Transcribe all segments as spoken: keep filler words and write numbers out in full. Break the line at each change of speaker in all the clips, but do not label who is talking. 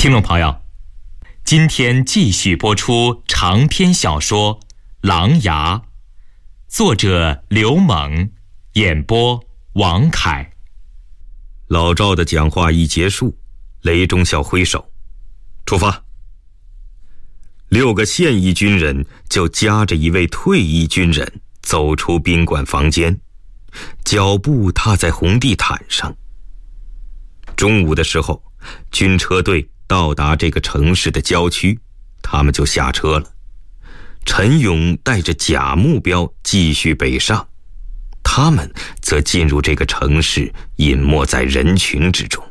听众朋友，今天继续播出长篇小说《狼牙》，作者刘猛，演播王凯。
老赵的讲话一结束，雷中校挥手，出发。六个现役军人就夹着一位退役军人走出宾馆房间，脚步踏在红地毯上。中午的时候，军车队到达这个城市的郊区，他们就下车了。陈勇带着假目标继续北上，他们则进入这个城市，隐没在人群之中。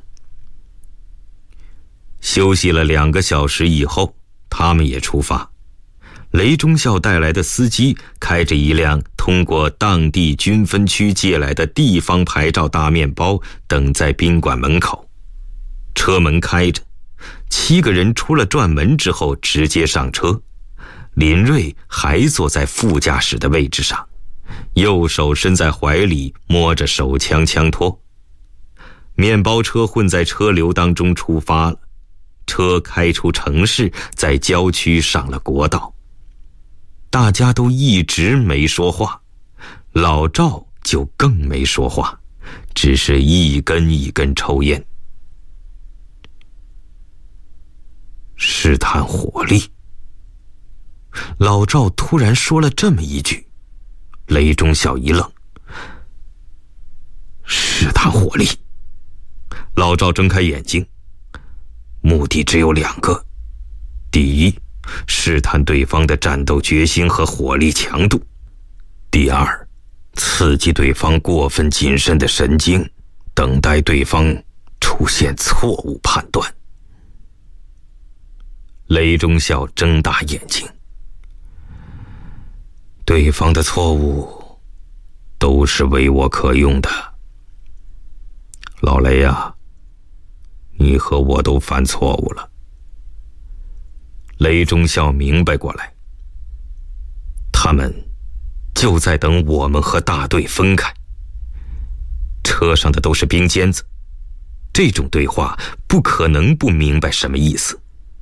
休息了两个小时以后，他们也出发。雷中校带来的司机开着一辆通过当地军分区借来的地方牌照大面包，等在宾馆门口。车门开着，七个人出了转门之后直接上车。林瑞还坐在副驾驶的位置上，右手伸在怀里摸着手枪枪托。面包车混在车流当中出发了，车开出城市，在郊区上了国道。大家都一直没说话，老赵就更没说话，只是一根一根抽烟。试探火力。老赵突然说了这么一句，雷中校一愣。试探火力。老赵睁开眼睛，目的只有两个：第一，试探对方的战斗决心和火力强度；第二，刺激对方过分谨慎的神经，等待对方出现错误判断。雷中校睁大眼睛，对方的错误都是为我可用的。老雷啊，你和我都犯错误了。雷中校明白过来，他们就在等我们和大队分开。车上的都是兵尖子，这种对话不可能不明白什么意思。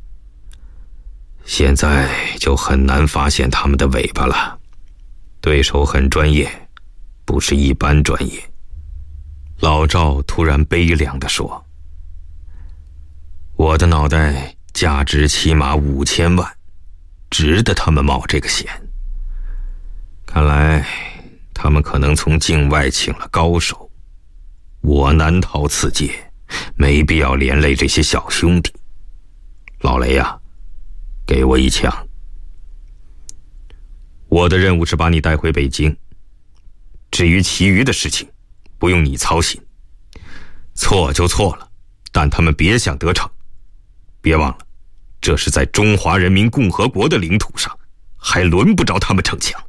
现在就很难发现他们的尾巴了，对手很专业，不是一般专业。老赵突然悲凉地说，我的脑袋价值起码五千万，值得他们冒这个险。看来他们可能从境外请了高手，我难逃此劫，没必要连累这些小兄弟。老雷啊，给我一枪。我的任务是把你带回北京，至于其余的事情，不用你操心。错就错了，但他们别想得逞。别忘了，这是在中华人民共和国的领土上，还轮不着他们逞强。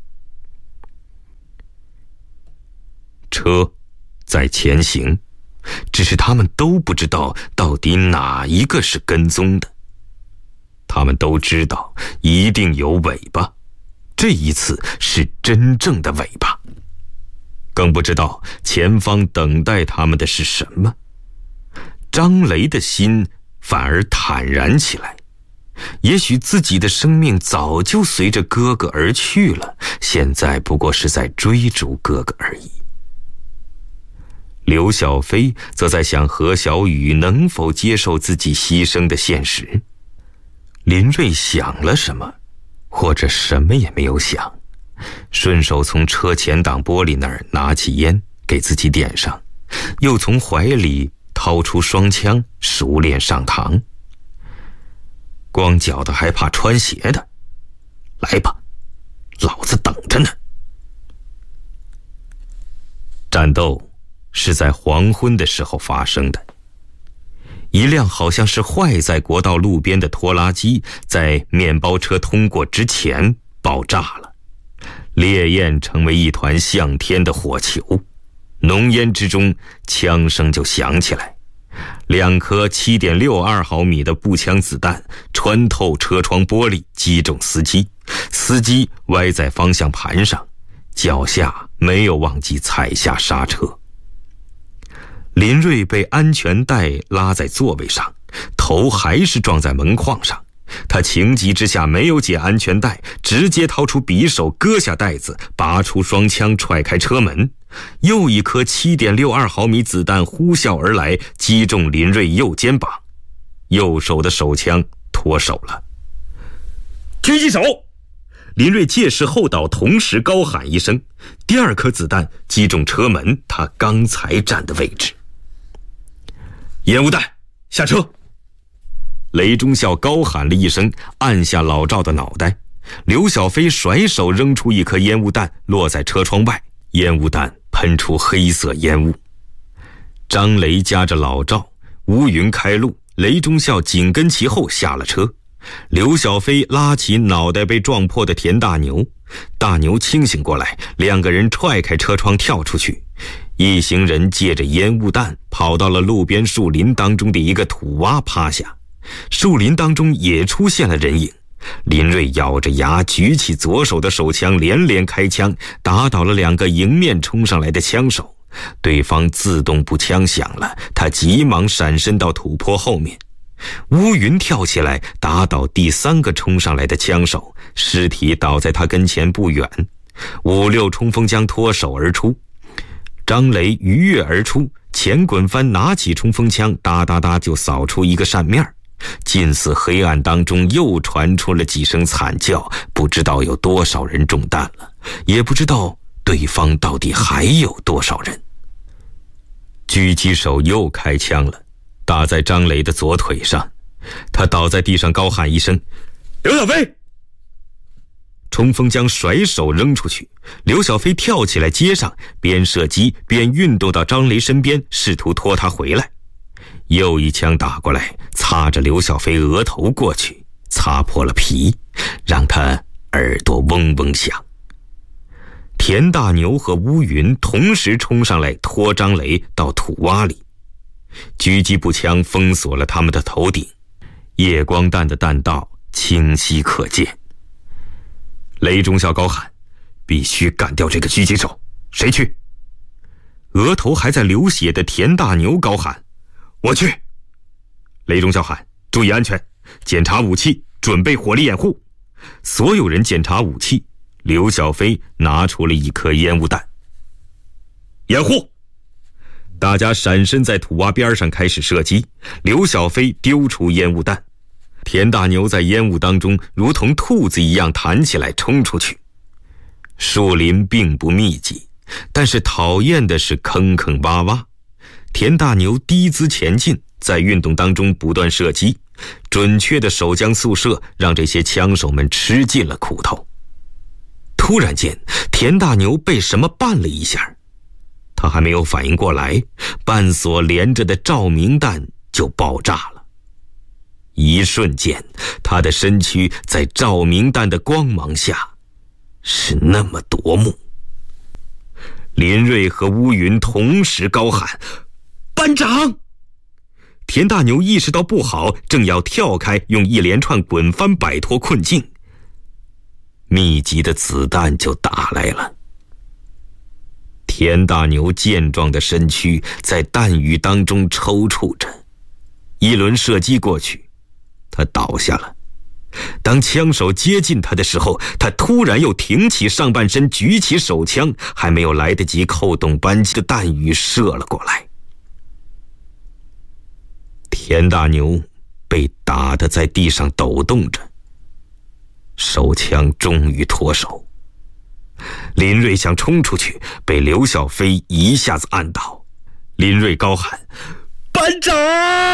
车在前行，只是他们都不知道到底哪一个是跟踪的。他们都知道一定有尾巴，这一次是真正的尾巴。更不知道前方等待他们的是什么。张雷的心反而坦然起来，也许自己的生命早就随着哥哥而去了，现在不过是在追逐哥哥而已。刘小飞则在想何小雨能否接受自己牺牲的现实。林瑞想了什么，或者什么也没有想，顺手从车前挡玻璃那儿拿起烟给自己点上，又从怀里掏出双枪，熟练上膛。光脚的还怕穿鞋的，来吧，老子等着呢。战斗是在黄昏的时候发生的。一辆好像是坏在国道路边的拖拉机，在面包车通过之前爆炸了，烈焰成为一团向天的火球，浓烟之中枪声就响起来。两颗 七点六二 毫米的步枪子弹穿透车窗玻璃，击中司机，司机歪在方向盘上，脚下没有忘记踩下刹车。林瑞被安全带拉在座位上， 头还是撞在门框上。他情急之下没有解安全带，直接掏出匕首，割下带子，拔出双枪，踹开车门。又一颗 七点六二 毫米子弹呼啸而来，击中林瑞右肩膀，右手的手枪脱手了。狙击手！林瑞借势后倒，同时高喊一声，第二颗子弹击中车门，他刚才站的位置。烟雾弹，下车！雷中校高喊了一声，按下老赵的脑袋。刘小飞甩手扔出一颗烟雾弹，落在车窗外，烟雾弹喷出黑色烟雾。张雷夹着老赵，乌云开路，雷中校紧跟其后下了车。刘小飞拉起脑袋被撞破的田大牛，大牛清醒过来，两个人踹开车窗跳出去。一行人借着烟雾弹跑到了路边树林当中的一个土洼趴下。树林当中也出现了人影，林瑞咬着牙举起左手的手枪，连连开枪，打倒了两个迎面冲上来的枪手。对方自动步枪响了，他急忙闪身到土坡后面。乌云跳起来，打倒第三个冲上来的枪手，尸体倒在他跟前不远。五六冲锋枪脱手而出，张雷鱼跃而出，前滚翻拿起冲锋枪，哒哒哒就扫出一个扇面。近似黑暗当中又传出了几声惨叫，不知道有多少人中弹了，也不知道对方到底还有多少人。狙击手又开枪了，打在张雷的左腿上，他倒在地上高喊一声：刘小飞！冲锋枪甩手扔出去，刘小飞跳起来接上，边射击边运动到张雷身边，试图拖他回来。又一枪打过来，擦着刘小飞额头过去，擦破了皮，让他耳朵嗡嗡响。田大牛和乌云同时冲上来，拖张雷到土洼里。狙击步枪封锁了他们的头顶，夜光弹的弹道清晰可见。雷中校高喊：必须干掉这个狙击手，谁去？额头还在流血的田大牛高喊：我去！雷中校喊：注意安全，检查武器，准备火力掩护。所有人检查武器，刘小飞拿出了一颗烟雾弹。掩护！大家闪身在土洼边上开始射击，刘小飞丢出烟雾弹，田大牛在烟雾当中如同兔子一样弹起来冲出去。树林并不密集，但是讨厌的是坑坑洼洼。田大牛低姿前进，在运动当中不断射击，准确的手枪速射让这些枪手们吃尽了苦头。突然间，田大牛被什么绊了一下，他还没有反应过来，绊索连着的照明弹就爆炸了。一瞬间，他的身躯在照明弹的光芒下是那么夺目。林瑞和乌云同时高喊：班长！田大牛意识到不好，正要跳开，用一连串滚翻摆脱困境，密集的子弹就打来了。田大牛健壮的身躯在弹雨当中抽搐着，一轮射击过去，他倒下了。当枪手接近他的时候，他突然又挺起上半身，举起手枪，还没有来得及扣动扳机的弹雨射了过来。田大牛被打得在地上抖动着，手枪终于脱手。林瑞想冲出去，被刘小飞一下子按倒。林瑞高喊：班长！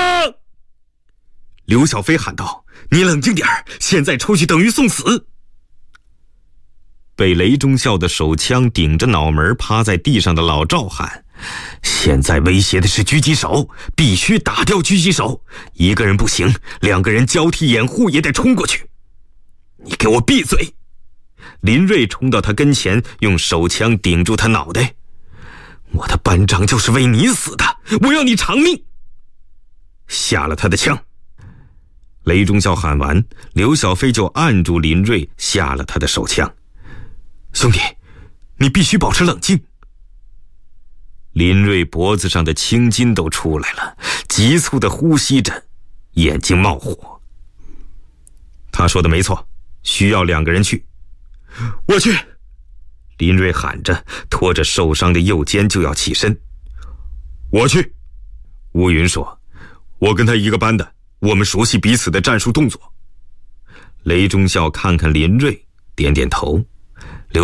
刘小飞喊道：你冷静点，现在出去等于送死。被雷中校的手枪顶着脑门趴在地上的老赵喊：现在威胁的是狙击手，必须打掉狙击手，一个人不行，两个人交替掩护也得冲过去。你给我闭嘴！林瑞冲到他跟前，用手枪顶住他脑袋。我的班长就是为你死的，我要你偿命！下了他的枪。雷中校喊完，刘小飞就按住林瑞，下了他的手枪。兄弟，你必须保持冷静。林瑞脖子上的青筋都出来了，急促地呼吸着， 眼睛冒火。他说的没错，需要两个人去。我去！林瑞喊着，拖着受伤的右肩就要起身。我去！乌云说，我跟他一个班的，我们熟悉彼此的战术动作。雷忠孝看看林瑞，点点头。